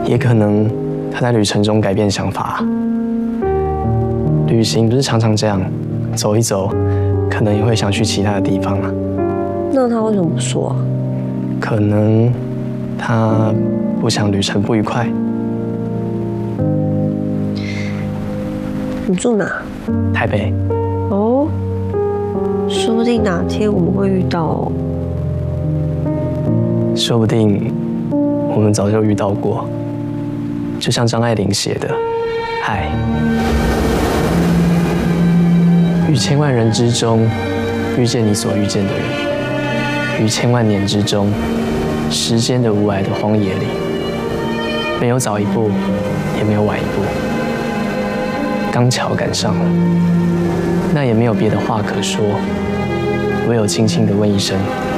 也可能他在旅程中改变想法。旅行不是常常这样，走一走，可能也会想去其他的地方啊。 那他为什么不说啊？ 可能他不想旅程不愉快。 你住哪？ 台北。 哦，说不定哪天我们会遇到哦。 说不定我们早就遇到过，就像张爱玲写的：“嗨，于千万人之中遇见你所遇见的人，于千万年之中，时间的无涯的荒野里，没有早一步，也没有晚一步，刚巧赶上了，那也没有别的话可说，唯有轻轻地问一声。”